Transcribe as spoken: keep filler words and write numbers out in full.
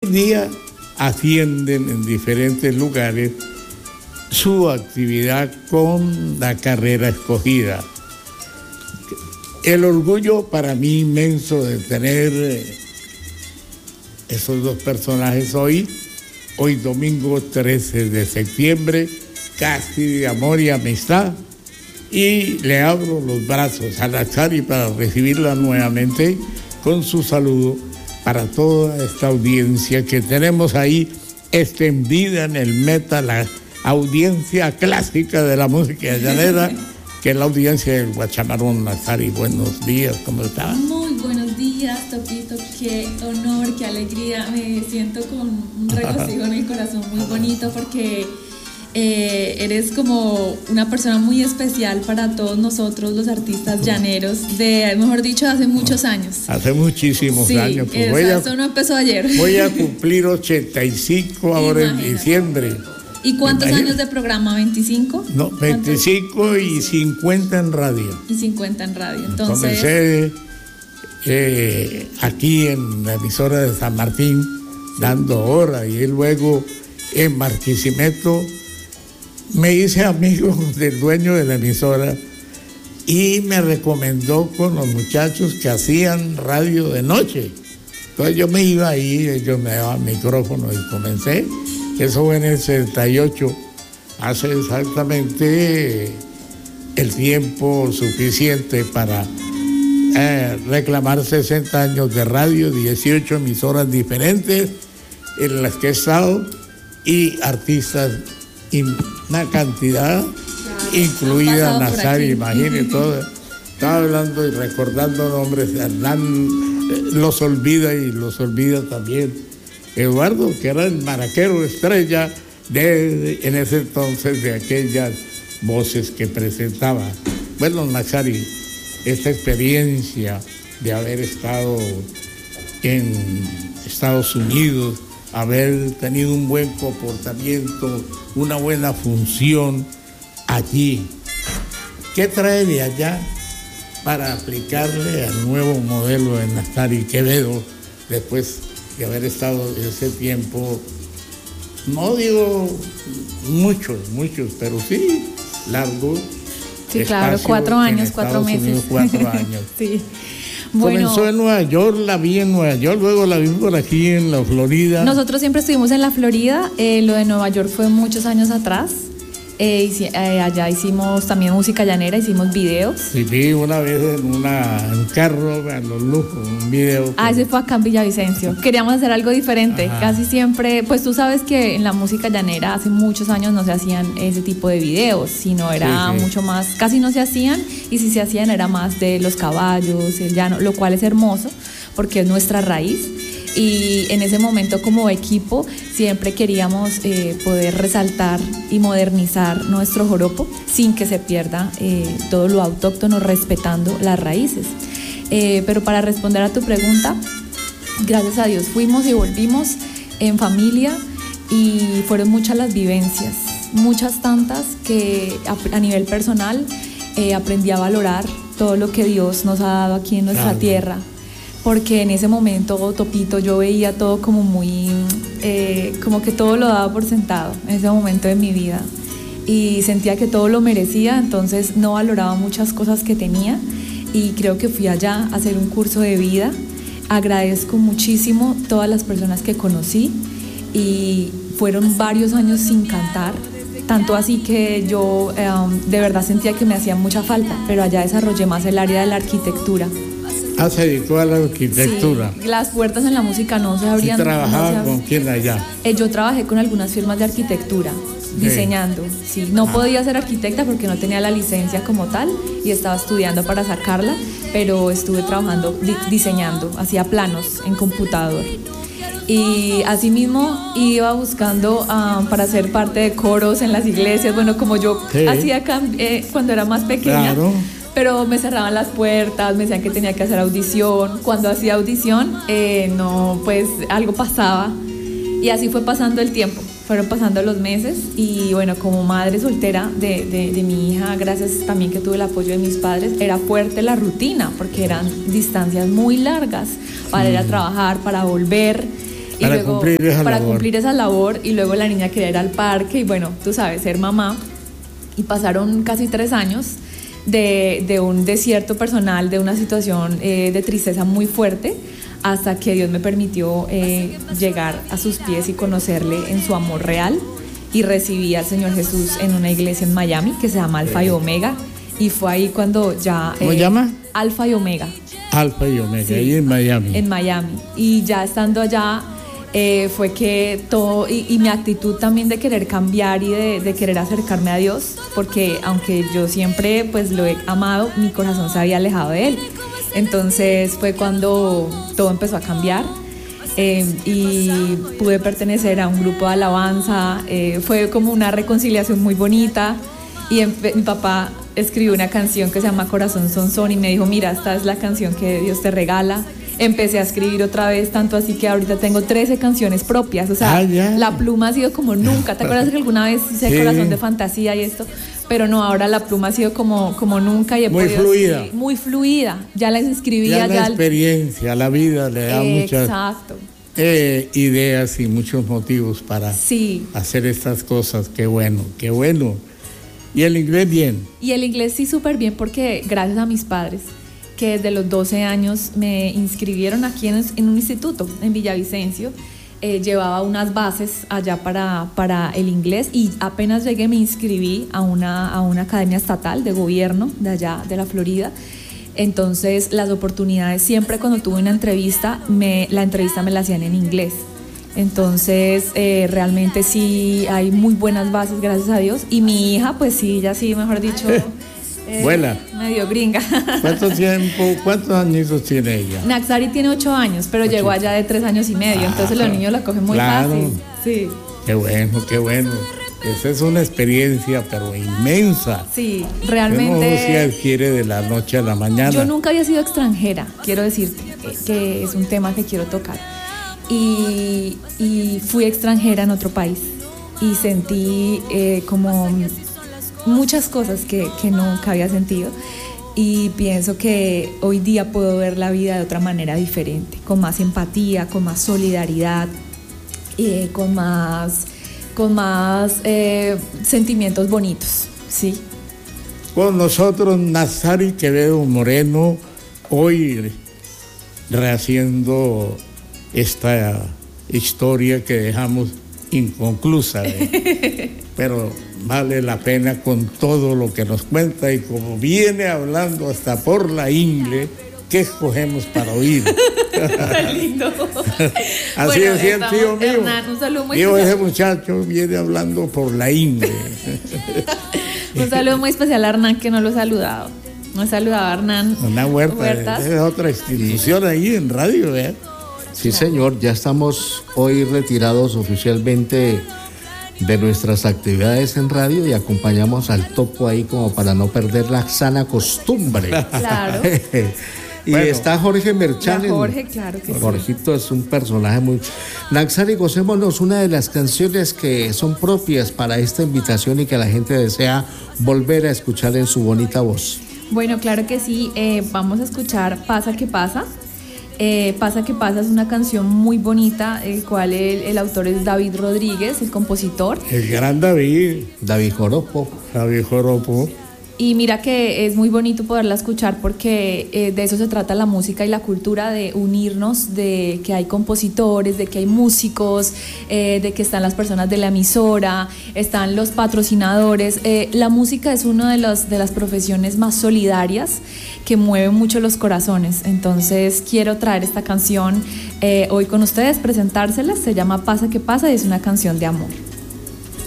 día atienden en diferentes lugares su actividad con la carrera escogida. El orgullo para mí inmenso de tener esos dos personajes hoy, hoy domingo trece de septiembre, casi de amor y amistad, y le abro los brazos a Natsari para recibirla nuevamente con su saludo para toda esta audiencia que tenemos ahí extendida en el meta, la audiencia clásica de la música llanera, que es la audiencia del Guachamarón. Natsari, buenos días, ¿cómo estás? Muy buenos días, Topito, qué honor, qué alegría, me siento con un regocijo en el corazón muy bonito porque eh, eres como una persona muy especial para todos nosotros los artistas llaneros, de, mejor dicho, hace muchos años. Hace muchísimos sí, años. Pues eso, voy a, eso no empezó ayer. Voy a cumplir ochenta y cinco ahora en diciembre. ¿Y cuántos Imagínate. años de programa? ¿veinticinco? No, veinticinco y cincuenta en radio. Y cincuenta en radio. Entonces, comencé eh, aquí en la emisora de San Martín, sí, dando hora, y luego en Barquisimeto me hice amigo del dueño de la emisora y me recomendó con los muchachos que hacían radio de noche. Entonces yo me iba ahí, ellos me daban micrófono y comencé. Eso fue en el sesenta y ocho, hace exactamente el tiempo suficiente para eh, reclamar sesenta años de radio, dieciocho emisoras diferentes en las que he estado y artistas, y una cantidad, claro, incluida Natsari, imagínate todo. Estaba hablando y recordando nombres, Hernán los olvida y los olvida también. Eduardo, que era el maraquero estrella de, de, en ese entonces, de aquellas voces que presentaba. Bueno, Natsari, esta experiencia de haber estado en Estados Unidos, haber tenido un buen comportamiento, una buena función allí, ¿qué trae de allá para aplicarle al nuevo modelo de Natsari Quevedo después de haber estado ese tiempo, no digo muchos, muchos, pero sí largo? Sí, claro, cuatro años, cuatro meses. Unidos, cuatro años. Sí. Bueno, comenzó en Nueva York, la vi en Nueva York, luego la vi por aquí en la Florida. Nosotros siempre estuvimos en la Florida, eh, lo de Nueva York fue muchos años atrás. Eh, eh, allá hicimos también música llanera, hicimos videos. Sí, vi una vez en, una, en un carro, en los lujos, un video. Ah, ese fue acá en Villavicencio. Queríamos hacer algo diferente. Ajá. Casi siempre, pues tú sabes que en la música llanera hace muchos años no se hacían ese tipo de videos, sino era sí, sí. mucho más, casi no se hacían, y si se hacían era más de los caballos, el llano, lo cual es hermoso porque es nuestra raíz. Y en ese momento como equipo siempre queríamos eh, poder resaltar y modernizar nuestro joropo sin que se pierda eh, todo lo autóctono, respetando las raíces. Eh, pero para responder a tu pregunta, gracias a Dios fuimos y volvimos en familia y fueron muchas las vivencias, muchas tantas que a, a nivel personal eh, aprendí a valorar todo lo que Dios nos ha dado aquí en nuestra claro. tierra. Porque en ese momento, Topito, yo veía todo como muy, eh, como que todo lo daba por sentado en ese momento de mi vida y sentía que todo lo merecía, entonces no valoraba muchas cosas que tenía y creo que fui allá a hacer un curso de vida. Agradezco muchísimo todas las personas que conocí y fueron varios años sin cantar, tanto así que yo eh, de verdad sentía que me hacía mucha falta, pero allá desarrollé más el área de la arquitectura. Ah, se dedicó a la arquitectura. Sí, las puertas en la música no se abrían. ¿Y trabajaba no se con quién allá? Eh, yo trabajé con algunas firmas de arquitectura, sí. diseñando. Sí, no ah. podía ser arquitecta porque no tenía la licencia como tal y estaba estudiando para sacarla, pero estuve trabajando, di- diseñando, hacía planos en computador. Y asimismo iba buscando um, para ser parte de coros en las iglesias, bueno, como yo sí. hacía eh, cuando era más pequeña. Claro. Pero me cerraban las puertas, me decían que tenía que hacer audición. Cuando hacía audición, eh, no, pues algo pasaba. Y así fue pasando el tiempo, fueron pasando los meses. Y bueno, como madre soltera de, de, de mi hija, gracias también que tuve el apoyo de mis padres, era fuerte la rutina, porque eran distancias muy largas para ir a trabajar, para volver. Y para luego, cumplir esa para labor. cumplir esa labor, y luego la niña quería ir al parque y bueno, tú sabes, ser mamá. Y pasaron casi tres años de, de un desierto personal, de una situación eh, de tristeza muy fuerte, hasta que Dios me permitió eh, llegar a sus pies y conocerle en su amor real, y recibí al Señor Jesús en una iglesia en Miami que se llama Alfa y Omega, y fue ahí cuando ya... ¿Cómo eh, llama? Alfa y Omega. Alfa y Omega, Sí, ahí en Miami. En Miami. Y ya estando allá, eh, fue que todo, y, y mi actitud también de querer cambiar y de, de querer acercarme a Dios, porque aunque yo siempre pues lo he amado, mi corazón se había alejado de Él. Entonces fue cuando todo empezó a cambiar. Eh, y pude pertenecer a un grupo de alabanza. Eh, fue como una reconciliación muy bonita, y en, mi papá escribió una canción que se llama Corazón Son Son y me dijo, mira, esta es la canción que Dios te regala. Empecé a escribir otra vez, tanto así que ahorita tengo trece canciones propias, o sea, ah, la pluma ha sido como nunca. ¿Te acuerdas que alguna vez hice sí. Corazón de Fantasía y esto? Pero no, ahora la pluma ha sido como, como nunca, y he muy podido, fluida. Sí, muy fluida. Ya la escribía. Ya la ya experiencia, la vida le da eh, muchas exacto. eh, ideas y muchos motivos para Sí. hacer estas cosas. Qué bueno, qué bueno. Y el inglés bien. Y el inglés sí súper bien, porque gracias a mis padres, que desde los doce años me inscribieron aquí en, en un instituto en Villavicencio. Eh, llevaba unas bases allá para, para el inglés, y apenas llegué me inscribí a una, a una academia estatal de gobierno de allá de la Florida. Entonces las oportunidades, siempre cuando tuve una entrevista, me, la entrevista me la hacían en inglés. Entonces eh, realmente sí hay muy buenas bases, gracias a Dios. Y mi hija pues sí, ya sí, mejor dicho... Eh, Vuela. Medio gringa. ¿Cuánto tiempo, cuántos añitos tiene ella? Naxari tiene ocho años, pero Ocho. llegó allá de tres años y medio, Ah, entonces los niños la cogen muy claro. fácil. Sí, Qué bueno, qué bueno. Esa es una experiencia, pero inmensa. sí, Que no se realmente. adquiere de la noche a la mañana. Yo nunca había sido extranjera, quiero decirte, eh, que es un tema que quiero tocar. Y, y fui extranjera en otro país y sentí eh, como muchas cosas que, que nunca había sentido, y pienso que hoy día puedo ver la vida de otra manera diferente, con más empatía, con más solidaridad, eh, con más, con más eh, sentimientos bonitos, ¿sí? Con nosotros Naxari Quevedo Moreno, hoy rehaciendo esta historia que dejamos inconclusa, ¿eh? Pero vale la pena con todo lo que nos cuenta, y como viene hablando hasta por la ingle, ¿qué escogemos para oír? Lindo. Así Bueno, decía el tío estamos- mío. Hernán, un saludo muy Digo, ese especial. muchacho viene hablando por la ingle. Un saludo muy especial a Hernán, que no lo he saludado. No he saludado a Hernán Una huerta, Huertas. es otra institución ahí en radio, ¿eh? Sí, señor, ya estamos hoy retirados oficialmente de nuestras actividades en radio, y acompañamos al topo ahí como para no perder la sana costumbre. Claro. Y Bueno. está Jorge Merchán. Ya, Jorge, claro que sí. Jorgito es un personaje muy... Naxari, gocémonos una de las canciones que son propias para esta invitación y que la gente desea volver a escuchar en su bonita voz. Bueno, claro que sí. Eh, vamos a escuchar Pasa que pasa. Eh, Pasa que pasa es una canción muy bonita, el cual el, el autor es David Rodríguez, el compositor. El gran David, David Joropo. David Joropo. Y mira que es muy bonito poderla escuchar, porque eh, de eso se trata la música y la cultura, de unirnos, de que hay compositores, de que hay músicos, eh, de que están las personas de la emisora, están los patrocinadores. Eh, la música es una de, los, de las profesiones más solidarias, que mueve mucho los corazones. Entonces quiero traer esta canción eh, hoy con ustedes, presentárselas. Se llama Pasa que pasa y es una canción de amor.